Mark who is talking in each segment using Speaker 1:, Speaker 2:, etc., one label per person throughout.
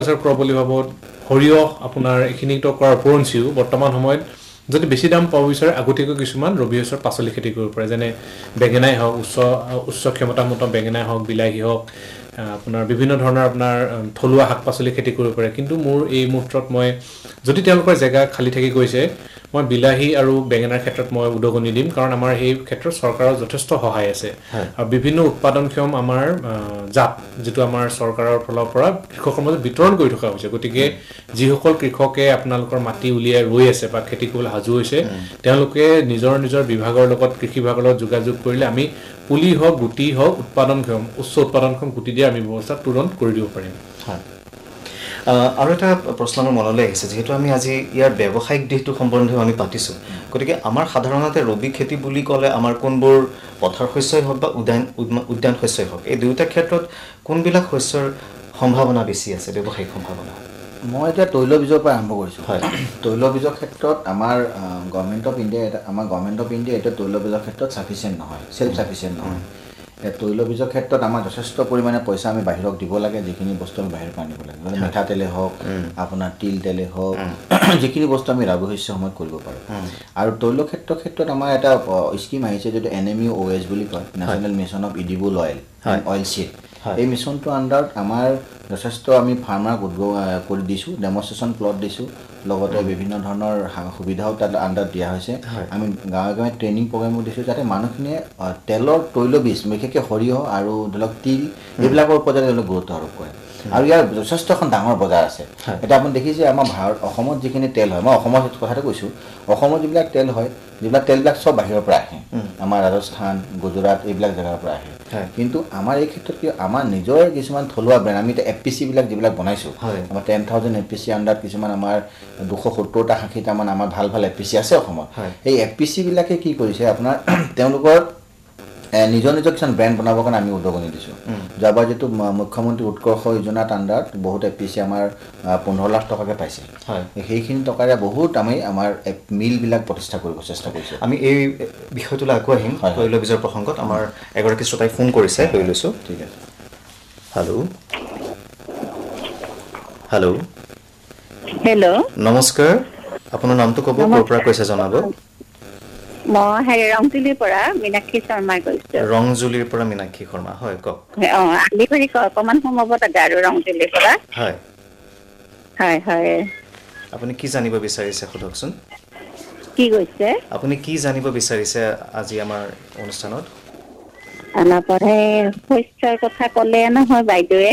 Speaker 1: crop বুলি ভাবত সৰিয়হ আপোনাৰ এইখিনিতো কৰাৰ উপৰঞ্চিও বৰ্তমান সময়ত যদি বেছি দাম পাব বিচাৰে আগতীয়াকৈ কিছুমান ৰবি শস্যৰ পাচলি খেতি কৰিব পাৰে যেনে বেঙেনাই হওক উচ্চ ক্ষমতামত বেঙেনাই হওক বিলাহী হওক আপোনাৰ বিভিন্ন ধৰণৰ আপোনাৰ থলুৱা শাক পাচলি খেতি কৰিব পাৰে কিন্তু মোৰ এই মুহূৰ্তত মই যদি তেওঁলোকৰ জায়গা খালি থাকি গৈছে মই বিলাহী আৰু বেঙেনাৰ ক্ষেত্ৰত মই উদগনি দিম কাৰণ আমাৰ এই ক্ষেত্ৰত চৰকাৰৰ যথেষ্ট সহায় আছে আৰু বিভিন্ন উৎপাদনক্ষম আমাৰ জাত যেটো আমাৰ চৰকাৰৰ ফালৰ পৰা কৃষকৰ মাজত বিতৰণ কৰি থকা হৈছে গতিকে যিসকল কৃষকে আপোনালোকৰ মাটি উলিয়াই ৰৈ আছে বা খেতি কৰিবলৈ সাজু হৈছে তেওঁলোকে নিজৰ বিভাগৰ লগত কৃষি বিভাগৰ লগত যোগাযোগ কৰিলে আমি পুলি হওক গুটি হওক উৎপাদনক্ষম উচ্চ উৎপাদনক্ষম গুটি দিয়া আমি ব্যৱস্থা তুৰন্ত কৰি দিব পাৰিম
Speaker 2: আৰু এটা প্ৰশ্ন মোৰ মনলৈ আহিছে যেহেতু আমি আজি ইয়াৰ ব্যৱসায়িক দিশটো সম্বন্ধেও আমি পাতিছোঁ গতিকে আমাৰ সাধাৰণতে ৰবি খেতি বুলি ক'লে আমাৰ কোনবোৰ পথাৰ শস্যই হওক বা উদ্যান শস্যই হওক এই দুয়োটা ক্ষেত্ৰত কোনবিলাক শস্যৰ সম্ভাৱনা বেছি আছে ব্যৱসায়িক সম্ভাৱনা
Speaker 3: মই এতিয়া তৈলবীজৰ পৰা আৰম্ভ কৰিছোঁ তৈলবীজৰ ক্ষেত্ৰত আমাৰ গভৰ্ণমেণ্ট অফ ইণ্ডিয়া এতিয়া তৈলবীজৰ ক্ষেত্ৰত ছাফিচিয়েণ্ট নহয় চেল্ফ ছাফিচিয়েণ্ট নহয় তৈলবীজৰ ক্ষেত্ৰত আমাৰ যথেষ্ট পৰিমাণে পইচা আমি বাহিৰক দিব লাগে যিখিনি বস্তু আমি বাহিৰৰ পৰা আনিব লাগে যেনে মিঠাতেলে হওক আপোনাৰ তিল তেলে হওক যিখিনি বস্তু আমি ৰবি শস্যৰ সময়ত কৰিব পাৰোঁ আৰু তৈল ক্ষেত্ৰত আমাৰ এটা স্কিম আহিছে যিটো NMEOS বুলি কয় national mission of edible oil seed এই মিছনটোৰ আণ্ডাৰত আমাৰ যথেষ্ট আমি ফাৰ্মাৰক কৰি দিছোঁ ডেমনষ্ট্ৰেশ্যন প্লট দিছোঁ লগতে বিভিন্ন ধৰণৰ সুবিধাও তাত আণ্ডাৰত দিয়া হৈছে আমি গাঁৱে গাঁৱে ট্ৰেইনিং প্ৰগ্ৰেমো দিছোঁ যাতে মানুহখিনিয়ে তেলৰ তৈলবীজ বিশেষকৈ সৰিয়হ আৰু ধৰি লওক তিল এইবিলাকৰ ওপৰত তেওঁলোকে গুৰুত্ব আৰোপ কৰে আৰু ইয়াৰ যথেষ্ট এখন ডাঙৰ বজাৰ আছে এতিয়া আপুনি দেখিছে আমাৰ অসমত যিখিনি তেল হয় মই অসমৰ কথাটো কৈছোঁ অসমত যিবিলাক তেল হয় যিবিলাক তেলবিলাক চব বাহিৰৰ পৰা আহে আমাৰ ৰাজস্থান গুজৰাট এইবিলাক জেগাৰ পৰা আহে কিন্তু আমাৰ এই ক্ষেত্ৰত কি আমাৰ নিজৰ কিছুমান থলুৱা ব্ৰেণ্ড আমি এতিয়া FPC বিলাক যিবিলাক বনাইছোঁ আমাৰ 10,000 FPC আণ্ডাৰত কিছুমান আমাৰ 270টা 60টামান আমাৰ ভাল FPC আছে অসমত এই FPC বিলাকে কি কৰিছে আপোনাৰ তেওঁলোকৰ নিজৰ কিছুমান ব্ৰেণ্ড বনাবৰ কাৰণে আমি উদগনি দিছোঁ যোৱাবাৰ যিটো মুখ্যমন্ত্ৰী উৎকৰ্ষ যোজনাৰ আণ্ডাৰত বহুত FPC আমাৰ 15 লাখ টকাকৈ পাইছে সেইখিনি টকাৰে বহুত আমি আমাৰ মিলবিলাক প্ৰতিষ্ঠা কৰিব চেষ্টা কৰিছোঁ
Speaker 2: আমি এই বিষয়টোলৈ আকৌ আহিম তৈলবীজৰ প্ৰসংগত আমাৰ এগৰাকী শ্ৰোতাই ফোন কৰিছে লৈ লৈছোঁ
Speaker 3: ঠিক আছে
Speaker 2: হেল্ল' নমস্কাৰ আপোনাৰ নামটো ক'ব ক'ৰ পৰা কৈছে জনাব
Speaker 4: মই ৰংজুলিৰ পৰা মীনাক্ষী শৰ্মাই কৈছোঁ
Speaker 2: ৰংজুলিৰ পৰা মীনাক্ষী শৰ্মা হয় কওক
Speaker 4: আলিবাৰী অকণমান সম্ভৱত আৰু ৰংজুলিৰ পৰা হয়
Speaker 2: আপুনি কি জানিব বিচাৰিছে সোধকচোন
Speaker 4: কি কৈছে
Speaker 2: আপুনি কি জানিব বিচাৰিছে আজি আমাৰ অনুষ্ঠানত
Speaker 4: শস্যৰ কথা ক'লে নহয় বাইদেৱে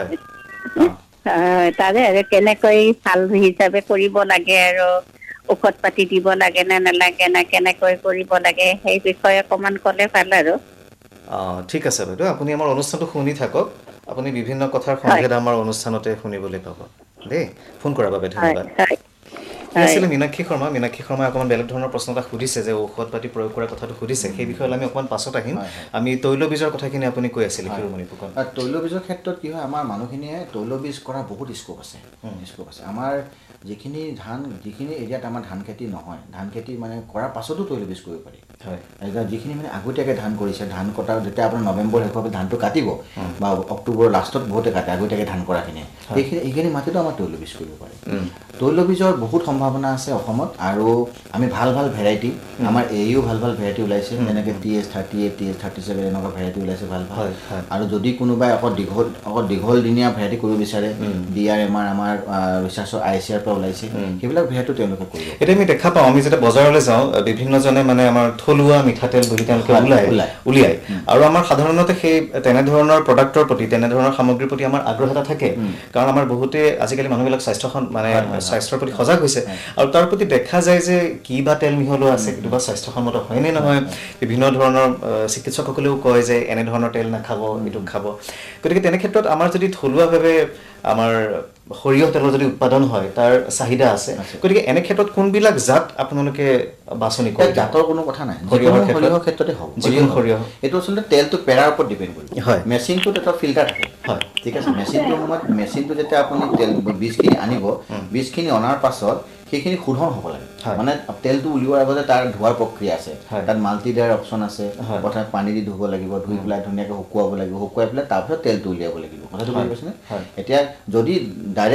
Speaker 4: তাৰে আৰু কেনেকৈ ভাল হিচাপে কৰিব লাগে আৰু ঔষধ পাতি দিব লাগে নে নালাগে না কেনেকৈ কৰিব লাগে সেই বিষয়ে অকণমান ক'লে ভাল আৰু
Speaker 2: ঠিক আছে বাইদেউ আপুনি আমাৰ অনুষ্ঠানটো শুনি থাকক আপুনি বিভিন্ন কথাৰ সংকেত আমাৰ অনুষ্ঠানতে শুনিবলৈ পাব দেই ফোন কৰাৰ বাবে ধন্যবাদ কি আছিলে মীনাক্ষী শৰ্মা অকণমান বেলেগ ধৰণৰ প্ৰশ্ন এটা সুধিছে যে ঔষধ পাতি প্ৰয়োগ কৰাৰ কথাটো সুধিছে সেই বিষয়ে আমি অকণমান পাছত আহিম আমি তৈলবীজৰ কথাখিনি আপুনি কৈ আছিলে শিৰোমণি ফুকন
Speaker 3: তৈলবীজৰ ক্ষেত্ৰত কি হয় আমাৰ মানুহখিনিয়ে তৈলবীজ কৰা বহুত স্কোপ আছে আমাৰ যিখিনি এৰিয়াত আমাৰ ধান খেতি নহয় ধান খেতি মানে কৰাৰ পাছতো তৈলবীজ কৰিব পাৰি যিখিনি মানে আগতীয়াকৈ ধান কৰিছে ধান কটা যেতিয়া আপোনাৰ নৱেম্বৰ শেষ হ'ব ধানটো কাটিব বা অক্টোবৰৰ লাষ্টত বহুতে কাটে আগতীয়াকৈ ধান কৰাখিনি এইখিনি মাটিতো আমাৰ তৈলবীজ কৰিব পাৰে তৈলবীজৰ বহুত সম্ভাৱনা আছে অসমত আৰু আমি ভাল ভেৰাইটি আমাৰ এইও ভাল ভেৰাইটি ওলাইছে যেনেকৈ TS38 TS37 এনেকুৱা ভেৰাইটি ওলাইছে ভাল আৰু যদি কোনোবাই অকল দীঘল দিনীয়া ভেৰাইটি কৰিব বিচাৰে DRMR আমাৰ ৰিচাৰ্চৰ ICR পৰা ওলাইছে সেইবিলাক ভেৰাইটি তেওঁলোকে কৰিব
Speaker 2: এতিয়া আমি দেখা পাওঁ আমি যেতিয়া বজাৰলৈ যাওঁ বিভিন্নজনে মানে আমাৰ থলুৱা মিঠাতেল বুলি তেওঁলোকে উলিয়াই আৰু আমাৰ সাধাৰণতে সেই তেনেধৰণৰ প্ৰডাক্টৰ প্ৰতি তেনেধৰণৰ সামগ্ৰীৰ প্ৰতি আমাৰ আগ্ৰহ এটা থাকে কাৰণ আমাৰ বহুতে আজিকালি মানুহবিলাক স্বাস্থ্যৰ প্ৰতি সজাগ হৈছে আৰু তাৰ প্ৰতি দেখা যায় যে কি বা তেল মিহলোৱা আছে কিন্তু বা স্বাস্থ্যসন্মত হয়নে নহয় বিভিন্ন ধৰণৰ চিকিৎসকসকলেও কয় যে এনে ধৰণৰ তেল নাখাব এইটো খাব গতিকে তেনে ক্ষেত্ৰত আমাৰ যদি থলুৱাভাৱে আমাৰ সৰিয়হ তেলৰ যদি উৎপাদন হয় তাৰ চাহিদা আছে গতিকে এনে ক্ষেত্ৰত কোনবিলাক জাত আপোনালোকে বাছনি কৰে
Speaker 3: জাতৰ কোনো কথা নাই সৰিয়হৰ ক্ষেত্ৰতে হ'ব
Speaker 2: যিকোনো সৰিয়হ
Speaker 3: এইটো আচলতে তেলটো পেৰাৰ ওপৰত ডিপেণ্ড কৰিব মেচিনটোত এটা ফিল্টাৰ থাকে ঠিক আছে মেচিনটো যেতিয়া আপুনি তেল বীজখিনি আনিব বীজখিনি অনাৰ পাছত সেইখিনি শোধন হ'ব লাগে মানে তেলটো উলিওৱাৰ আগতে তাৰ ধোৱাৰ প্ৰক্ৰিয়া আছে তাত মাল্টি ড্ৰায়াৰ অপশ্যন আছে প্ৰথমে পানী দি ধুব লাগিব ধুই পেলাই ধুনীয়াকৈ শুকুৱাব লাগিব শুকুৱাই পেলাই তাৰপিছত তেলটো উলিয়াব লাগিব কথাটো বুজি পাইছেনে এতিয়া যদি ডাইৰেক্ট